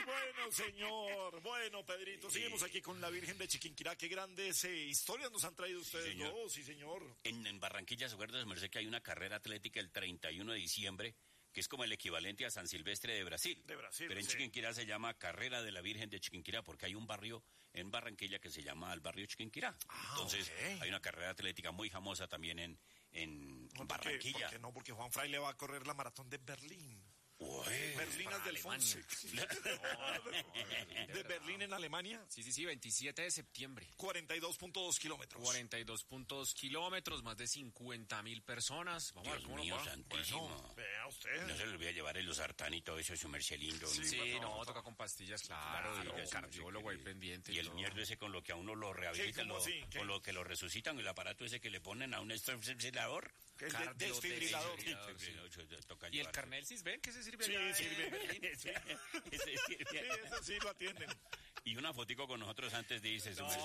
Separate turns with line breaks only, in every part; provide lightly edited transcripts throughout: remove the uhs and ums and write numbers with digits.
bueno, señor. Bueno, Pedrito, seguimos aquí con la Virgen de Chiquinquirá. Qué grandes historias nos han traído ustedes dos, sí, señor.
En Barranquilla, se acuerda, merced, que hay una carrera atlética el 31 de diciembre, que es como el equivalente a San Silvestre de Brasil.
De Brasil,
pero en
sí.
Chiquinquirá se llama Carrera de la Virgen de Chiquinquirá, porque hay un barrio en Barranquilla que se llama el barrio Chiquinquirá. Entonces, hay una carrera atlética muy famosa también en Barranquilla.
¿Por qué no? Porque Juan Fraile va a correr la maratón de Berlín. Berlinas del Fonse. ¿De Berlín en Alemania?
Sí, 27 de septiembre.
42.2 kilómetros.
42.2 kilómetros, más de 50.000 personas. Vamos a ver
Dios
cómo
mío,
nos va.
santísimo.
Bueno, vea usted.
No se le olvida llevar el losartán y todo eso, su merced lindo.
Sí, no, toca con pastillas, claro, y el cardiólogo ahí pendiente.
Y el mierdo ese con lo que a uno lo rehabilitan, con lo que lo resucitan, el aparato ese que le ponen a un desfibrilador.
El desfibrilador.
Y el carnet Sisbén, ¿qué se sirve
Sí,
allá?
sirve.
Sí,
Eso sí lo atienden.
Y una fotico con nosotros antes de irse.
No,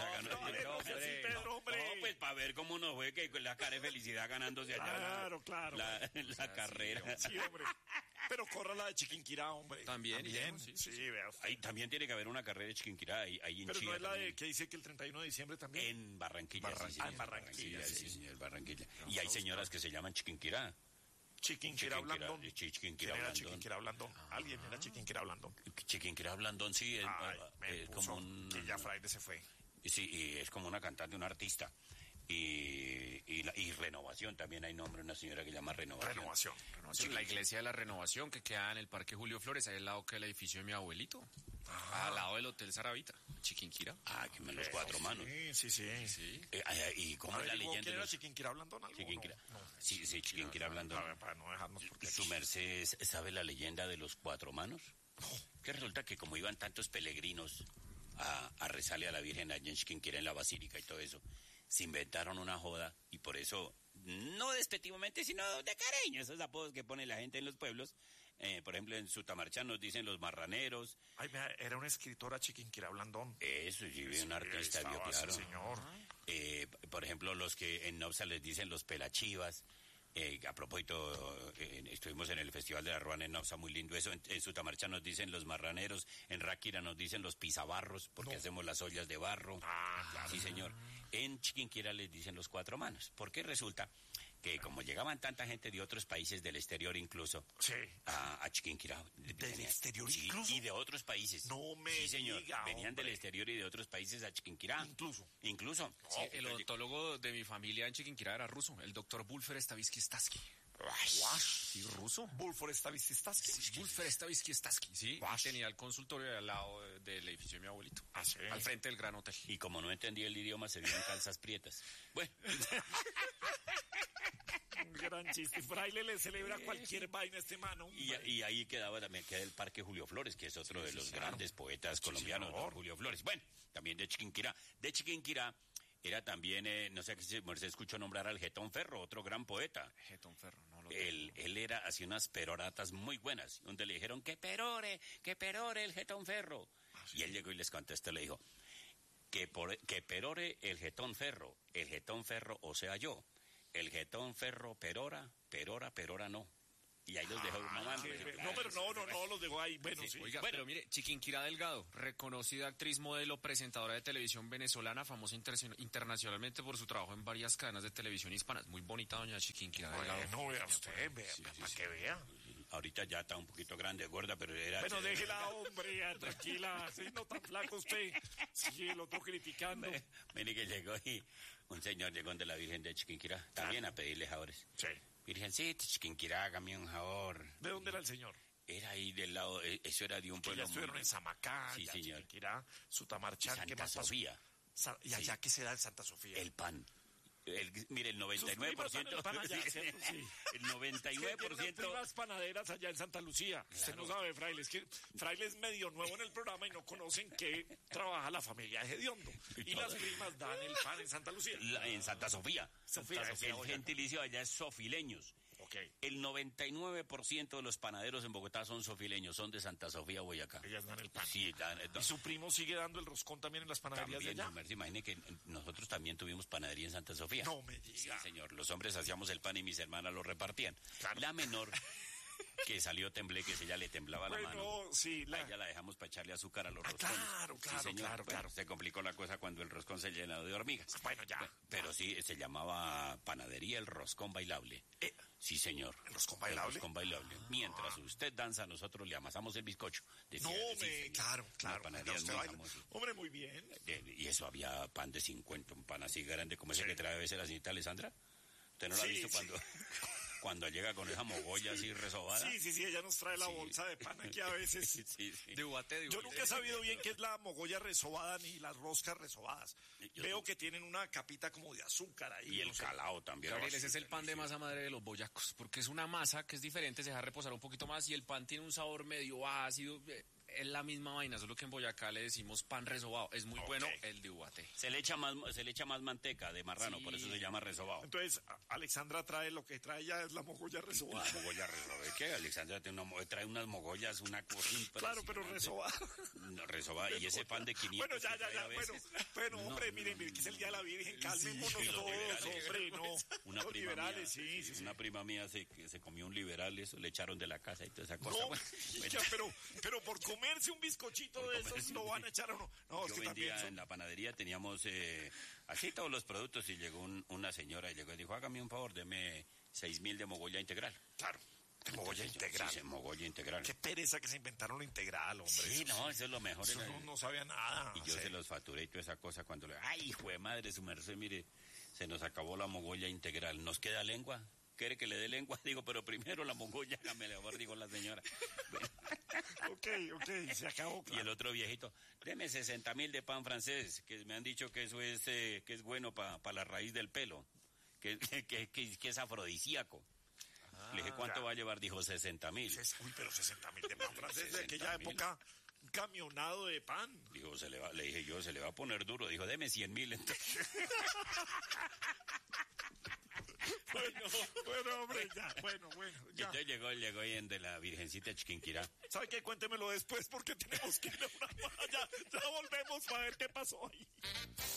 pues para ver cómo nos fue, que la cara de felicidad ganándose allá.
Claro.
La carrera.
Sí, hombre. Pero corra la de Chiquinquirá, hombre.
También.
Sí, vea.
Ahí también tiene que haber una carrera de Chiquinquirá, ahí en
Pero
Chía.
no es la
también.
de que dice que el 31 de diciembre también.
En Barranquilla.
En Barranquilla,
sí, señor, Barranquilla. Y hay señoras que se llaman Chiquinquirá.
Chiquinquirá Blandón.
Chiquinquirá
era
Blandón.
Chiquinquirá Blandón. Alguien era Chiquinquirá Blandón.
Chiquinquirá Blandón, sí.
Es como un... Que ya Fraile se fue.
Sí, y es como una cantante, una artista. Y Renovación, también hay nombre, una señora que llama Renovación.
La iglesia de la Renovación, que queda en el Parque Julio Flores, ahí al lado que el edificio de mi abuelito. Al lado del Hotel Saravita, Chiquinquirá.
Que me los cuatro manos.
Sí.
¿Y cómo es la leyenda?
¿Quién era Chiquinquirá Blandón?
Chiquinquirá. Sí, Chiquinquirá Blandón.
Para no dejarnos por
¿Su merced sabe la leyenda de los cuatro manos? Que resulta que como iban tantos peregrinos a rezarle a la Virgen allá en Chiquinquirá, en la Basílica y todo eso, se inventaron una joda y por eso, no despectivamente, sino de cariño, esos apodos que pone la gente en los pueblos. Por ejemplo, en Sutamarcha nos dicen los marraneros.
Era una escritora Chiquinquirá Blandón.
Eso, sí, un artista, vio, claro.
Sí, señor.
Por ejemplo, los que en Nopsa les dicen los pelachivas. A propósito, estuvimos en el Festival de la Ruana en Nopsa, muy lindo eso. En Sutamarcha nos dicen los marraneros, en Ráquira nos dicen los pisabarros, porque hacemos las ollas de barro.
Claro.
Sí, señor. En Chiquinquirá les dicen los cuatro manos, porque resulta que como llegaban tanta gente de otros países, del exterior incluso, a Chiquinquirá.
¿Del exterior incluso?
Y de otros países.
No me
Sí, señor.
diga,
Venían
hombre.
del exterior y de otros países a Chiquinquirá. Incluso.
Sí, el odontólogo de mi familia en Chiquinquirá era ruso, el doctor Bulfer Stavisky Staski. Sí, ruso.
Bulfer Stavisky Staski.
Bulfer Stavisky Staski, sí. Tenía el consultorio al lado del edificio de mi abuelito.
Sí.
Al frente del Gran Hotel.
Y como no entendía el idioma, se vio en calzas prietas. Bueno.
Un gran chiste. Fraile le celebra cualquier vaina a este mano.
Y ahí queda el Parque Julio Flores, que es otro de los grandes poetas colombianos, don Julio Flores. Bueno, también de Chiquinquirá. De Chiquinquirá era también, no sé si se escuchó nombrar al Getón Ferro, otro gran poeta.
Getón Ferro, no lo
Él hacía unas peroratas muy buenas, donde le dijeron que perore el Getón Ferro. Y él llegó y les contestó, le dijo, que perore el Getón Ferro, o sea yo. El Getón Ferro perora no. Y ahí los dejó mamando.
No, los dejó ahí. Bueno, sí.
Oiga, pero mire, Chiquinquirá Delgado, reconocida actriz, modelo, presentadora de televisión venezolana, famosa internacionalmente por su trabajo en varias cadenas de televisión hispanas. Muy bonita doña Chiquinquirá Delgado.
No, vea usted, para que vea.
Ahorita ya está un poquito grande, gorda, pero era...
Bueno, déjela, hombre, tranquila, sí, no tan flaco usted. Sí, el otro criticando.
Mire que llegó y un señor llegó de la Virgen de Chiquinquirá, también a pedirle favores.
Sí.
Virgencita, Chiquinquirá, hágame un favor.
¿De dónde era el señor?
Era ahí del lado, eso era de un pueblo...
Ya estuvieron en Samacá,
sí, señor.
Chiquinquirá, Sutamarchán, ¿qué más pasó?
Sofía.
Y allá, ¿qué se da en Santa Sofía?
El pan. Mire, el 99%...
El
99%...
Las panaderas allá en Santa Lucía. Claro. Usted no sabe, Fraile, es que Fraile es medio nuevo en el programa y no conocen que trabaja la familia de Hediondo. Y las primas dan el pan en Santa Lucía.
En Santa Sofía. El gentilicio allá es sofileños.
Okay.
El 99% de los panaderos en Bogotá son sofileños, son de Santa Sofía, Boyacá.
Ellas dan el pan.
Sí,
¿Y su primo sigue dando el roscón también en las panaderías
también,
de allá?
Imagine que nosotros también tuvimos panadería en Santa Sofía.
No me diga.
Sí, señor. Los hombres hacíamos el pan y mis hermanas lo repartían.
Claro.
La menor que salió tembleque, ella le temblaba la mano.
Bueno, sí,
A ella la dejamos para echarle azúcar a los roscones.
claro,
Sí,
claro,
señor.
claro,
Bueno,
claro.
se complicó la cosa cuando el roscón se llenó de hormigas.
Bueno, ya.
Pero sí, se llamaba Panadería El Roscón Bailable. Sí, señor.
¿El roscón bailable?
El roscón bailable. Mientras usted danza, nosotros le amasamos el bizcocho. Decía,
No,
sí, señor.
claro,
La
claro.
panadería es
Usted
muy
baila.
famosa.
Hombre, muy bien.
Y eso había pan de 50, un pan así grande como ese que trae a veces la señorita Alessandra. ¿Usted no lo ha
Sí,
visto
sí.
cuando llega con esa mogolla así resobada?
Sí, ella nos trae la
Sí.
bolsa de pan aquí a veces.
Sí.
De Ubaté.
Yo nunca he sabido bien qué es la mogolla resobada ni las roscas resobadas.
Yo
Veo
sí.
que tienen una capita como de azúcar ahí.
Y el
no sé.
calao también.
Gabriel,
Oh,
ese es el pan de masa madre de los boyacos, porque es una masa que es diferente, se deja reposar un poquito más y el pan tiene un sabor medio ácido. Es la misma vaina, solo que en Boyacá le decimos pan resobado. Es muy bueno el de Ubaté.
Se le echa más manteca de marrano,
Sí.
por eso se llama resobado.
Entonces, Alexandra trae lo que trae ella es la mogolla resobada.
La mogolla resobada. ¿Qué? Alexandra trae unas mogollas, una cosa
Claro, pero resobada.
No, resobada. Y ese pan de 500
Bueno, ya.
que trae a veces.
Bueno,
No,
hombre,
no,
miren, que es el Día de la Virgen, calmémonos
Sí, los
todos,
liberales.
hombre, no.
Una
Los
prima
liberales,
mía,
sí.
Una prima mía se comió un liberal, eso le echaron de la casa y toda esa cosa.
No,
Bueno,
chica, pero por comerse un bizcochito de esos lo van a echar o no. No, es
yo
que también
vendía
son...
en la panadería, teníamos así todos los productos y llegó una señora y llegó y dijo, hágame un favor, deme 6.000 de mogolla integral.
Claro, de mogolla
Entonces,
integral.
Sí, mogolla integral.
Qué pereza que se inventaron lo integral, hombre.
Sí,
eso
no, eso es lo mejor.
Eso no sabía nada.
Y yo
sí.
se los facturé y toda esa cosa cuando le... ¡Ay, hijo de madre, su merced! Mire, se nos acabó la mogolla integral. ¿Nos queda lengua? ¿Quiere que le dé lengua? Digo, pero primero la mogolla, hágame favor, dijo la señora. Bueno,
Ok, se acabó.
y
Claro.
el otro viejito, deme 60.000 de pan francés, que me han dicho que eso es que es bueno para la raíz del pelo, que es afrodisíaco. Le dije, ¿cuánto
ya.
va a llevar? Dijo, 60.000.
Uy, pero 60.000 de pan francés de aquella
60.000.
época, un camionado de pan.
Dijo, le dije yo, se le va a poner duro. Dijo, deme 100.000. Entonces,
Bueno, hombre, ya, bueno, ya.
entonces llegó ahí de la Virgencita Chiquinquirá.
¿Sabe qué? Cuéntemelo después porque tenemos que ir a una... Ya volvemos para ver qué pasó ahí.